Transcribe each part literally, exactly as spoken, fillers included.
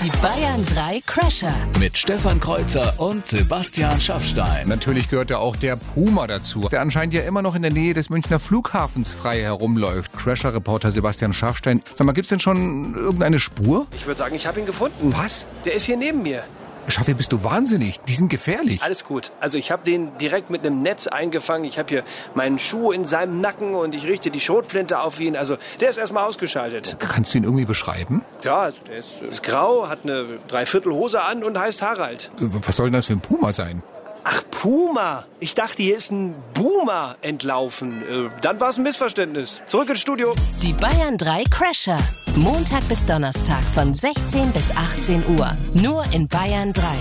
Die Bayern drei Crasher. Mit Stefan Kreuzer und Sebastian Schaffstein. Natürlich gehört ja auch der Puma dazu, der anscheinend ja immer noch in der Nähe des Münchner Flughafens frei herumläuft. Crasher-Reporter Sebastian Schaffstein. Sag mal, gibt's denn schon irgendeine Spur? Ich würde sagen, ich habe ihn gefunden. Was? Der ist hier neben mir. Schaffi, bist du wahnsinnig? Die sind gefährlich. Alles gut. Also ich habe den direkt mit einem Netz eingefangen. Ich habe hier meinen Schuh in seinem Nacken und ich richte die Schrotflinte auf ihn. Also der ist erstmal ausgeschaltet. Kannst du ihn irgendwie beschreiben? Ja, also der ist, ist grau, hat eine Dreiviertelhose an und heißt Harald. Was soll denn das für ein Puma sein? Ach, Puma. Ich dachte, hier ist ein Boomer entlaufen. Äh, dann war es ein Missverständnis. Zurück ins Studio. Die Bayern drei Crasher. Montag bis Donnerstag von sechzehn bis achtzehn Uhr. Nur in Bayern drei.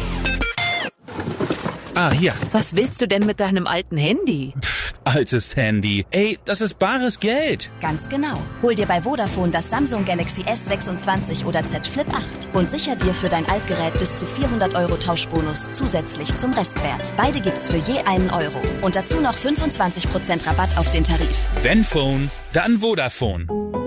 Ah, hier. Was willst du denn mit deinem alten Handy? Pff, altes Handy. Ey, das ist bares Geld. Ganz genau. Hol dir bei Vodafone das Samsung Galaxy S sechsundzwanzig oder Z Flip acht und sicher dir für dein Altgerät bis zu vierhundert Euro Tauschbonus zusätzlich zum Restwert. Beide gibt's für je einen Euro. Und dazu noch fünfundzwanzig Prozent Rabatt auf den Tarif. Wenn Phone, dann Vodafone.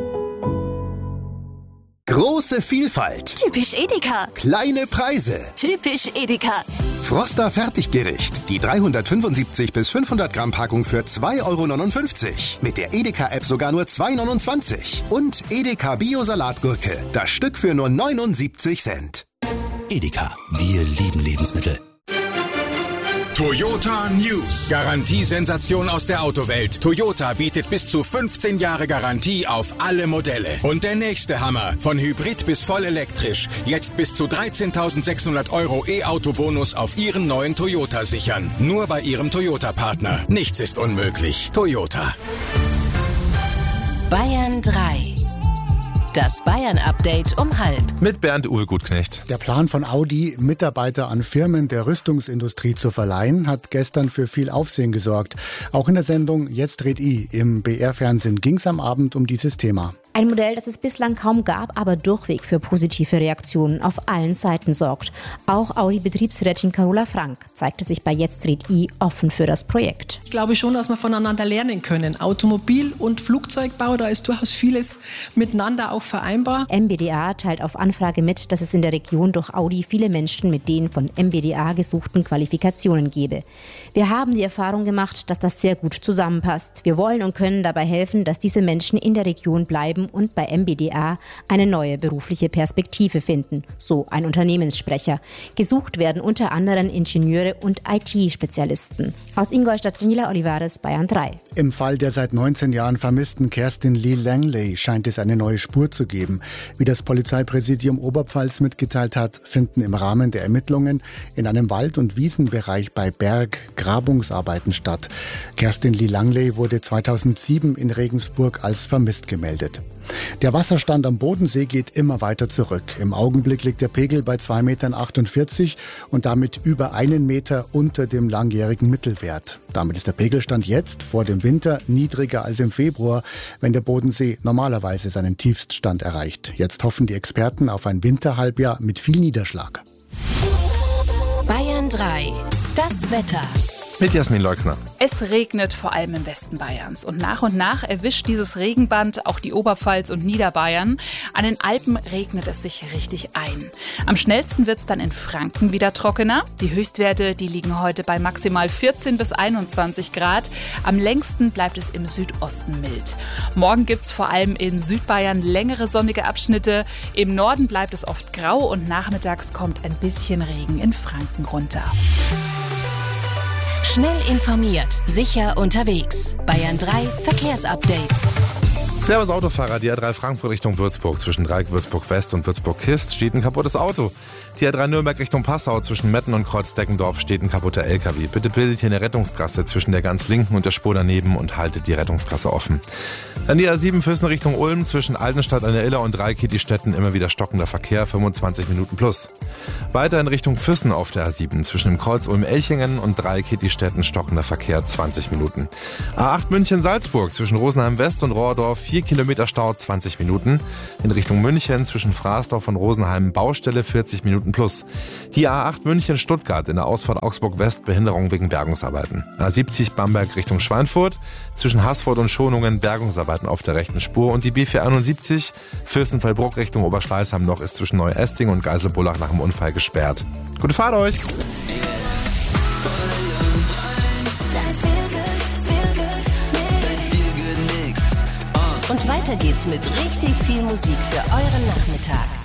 Große Vielfalt. Typisch Edeka. Kleine Preise. Typisch Edeka. Froster Fertiggericht. Die dreihundertfünfundsiebzig bis fünfhundert Gramm Packung für zwei Euro neunundfünfzig. Mit der Edeka-App sogar nur zwei Euro neunundzwanzig. Und Edeka Bio-Salatgurke. Das Stück für nur neunundsiebzig Cent. Edeka. Wir lieben Lebensmittel. Toyota News. Garantiesensation aus der Autowelt. Toyota bietet bis zu fünfzehn Jahre Garantie auf alle Modelle. Und der nächste Hammer. Von Hybrid bis voll elektrisch. Jetzt bis zu dreizehntausendsechshundert Euro E-Auto-Bonus auf Ihren neuen Toyota sichern. Nur bei Ihrem Toyota-Partner. Nichts ist unmöglich. Toyota. Bayern drei. Das Bayern-Update um halb. Mit Bernd-Uwe Gutknecht. Der Plan von Audi, Mitarbeiter an Firmen der Rüstungsindustrie zu verleihen, hat gestern für viel Aufsehen gesorgt. Auch in der Sendung Jetzt dreht I im B R-Fernsehen ging es am Abend um dieses Thema. Ein Modell, das es bislang kaum gab, aber durchweg für positive Reaktionen auf allen Seiten sorgt. Auch Audi-Betriebsrätin Carola Frank zeigte sich bei Jetzt dreht I offen für das Projekt. Ich glaube schon, dass wir voneinander lernen können. Automobil- und Flugzeugbau, da ist durchaus vieles miteinander auch vereinbar. M B D A teilt auf Anfrage mit, dass es in der Region durch Audi viele Menschen mit den von M B D A gesuchten Qualifikationen gebe. Wir haben die Erfahrung gemacht, dass das sehr gut zusammenpasst. Wir wollen und können dabei helfen, dass diese Menschen in der Region bleiben und bei M B D A eine neue berufliche Perspektive finden, so ein Unternehmenssprecher. Gesucht werden unter anderem Ingenieure und I T-Spezialisten. Aus Ingolstadt, Daniela Olivares, Bayern drei. Im Fall der seit neunzehn Jahren vermissten Kerstin Lee Langley scheint es eine neue Spur zu geben. Wie das Polizeipräsidium Oberpfalz mitgeteilt hat, finden im Rahmen der Ermittlungen in einem Wald- und Wiesenbereich bei Berg Grabungsarbeiten statt. Kerstin Lee Langley wurde zweitausendsieben in Regensburg als vermisst gemeldet. Der Wasserstand am Bodensee geht immer weiter zurück. Im Augenblick liegt der Pegel bei zwei Komma achtundvierzig Meter und damit über einen Meter unter dem langjährigen Mittelwert. Damit ist der Pegelstand jetzt vor dem Winter niedriger als im Februar, wenn der Bodensee normalerweise seinen Tiefststand erreicht. Jetzt hoffen die Experten auf ein Winterhalbjahr mit viel Niederschlag. Bayern drei. Das Wetter. Mit Jasmin Leuxner. Es regnet vor allem im Westen Bayerns und nach und nach erwischt dieses Regenband auch die Oberpfalz und Niederbayern. An den Alpen regnet es sich richtig ein. Am schnellsten wird es dann in Franken wieder trockener. Die Höchstwerte, die liegen heute bei maximal vierzehn bis einundzwanzig Grad. Am längsten bleibt es im Südosten mild. Morgen gibt es vor allem in Südbayern längere sonnige Abschnitte. Im Norden bleibt es oft grau und nachmittags kommt ein bisschen Regen in Franken runter. Schnell informiert, sicher unterwegs. Bayern drei Verkehrsupdate. Servus Autofahrer, die A drei Frankfurt Richtung Würzburg. Zwischen Dreieck Würzburg West und Würzburg Kist steht ein kaputtes Auto. Die A drei Nürnberg Richtung Passau zwischen Metten und Kreuzdeckendorf steht ein kaputter L K W. Bitte bildet hier eine Rettungsgasse zwischen der ganz linken und der Spur daneben und haltet die Rettungsgasse offen. Dann die A sieben Füssen Richtung Ulm zwischen Altenstadt an der Iller und Dreikitti-Städten immer wieder stockender Verkehr, fünfundzwanzig Minuten plus. Weiter in Richtung Füssen auf der A sieben zwischen dem Kreuz Ulm-Elchingen und Dreikitti-Städten stockender Verkehr, zwanzig Minuten. A acht München-Salzburg zwischen Rosenheim West und Rohrdorf vier Kilometer Stau, zwanzig Minuten. In Richtung München zwischen Fraßdorf und Rosenheim Baustelle, vierzig Minuten plus. Die A acht München-Stuttgart in der Ausfahrt Augsburg-West, Behinderung wegen Bergungsarbeiten. A siebzig Bamberg Richtung Schweinfurt, zwischen Haßfurt und Schonungen Bergungsarbeiten auf der rechten Spur. Und die B vierhunderteinundsiebzig Fürstenfeldbruck Richtung Oberschleißheim noch ist zwischen Neuesting und Geiselbullach nach dem Unfall gesperrt. Gute Fahrt euch! Und weiter geht's mit richtig viel Musik für euren Nachmittag.